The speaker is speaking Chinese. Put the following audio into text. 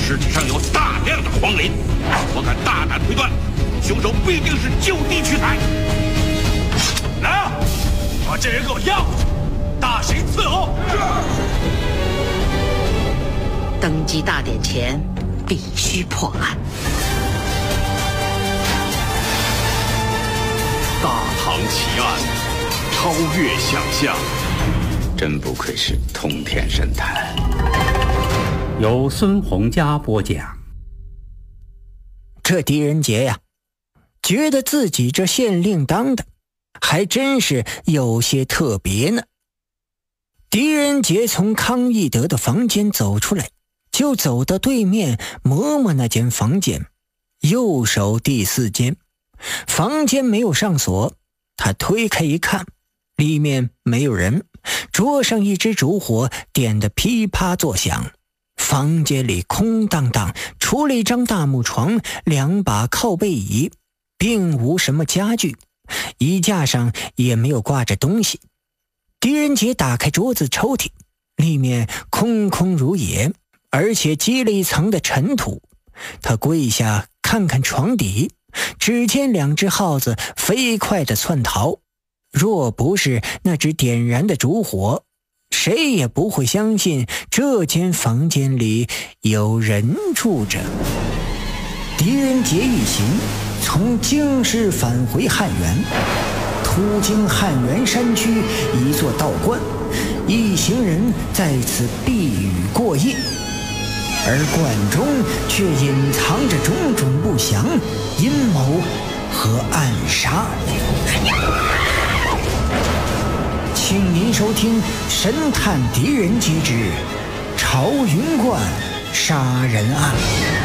尸体上有大量的黄磷，我敢大胆推断，凶手必定是就地取材。来啊，把这人给我押过去，大刑伺候。 登基大典前必须破案。 大唐奇案，超越想象， 真不愧是通天神探。 由孙洪佳播讲。 这狄仁杰呀，觉得自己这县令当的还真是有些特别呢。狄仁杰从康义德的房间走出来，就走到对面嬷嬷那间房间，右手第4间。房间没有上锁，他推开一看，里面没有人，桌上一支烛火点得噼啪作响。房间里空荡荡，除了一张大木床，2把靠背椅，并无什么家具，衣架上也没有挂着东西。狄仁杰打开桌子抽屉，里面空空如也，而且积了一层的尘土。他跪下看看床底，只见2只耗子飞快地窜逃，若不是那只点燃的烛火，谁也不会相信这间房间里有人住着。狄仁杰一行从京师返回汉源，途经汉源山区一座道观，一行人在此避雨过夜，而观中却隐藏着种种不祥、阴谋和暗杀。请您收听《神探狄仁杰之朝云观杀人案》。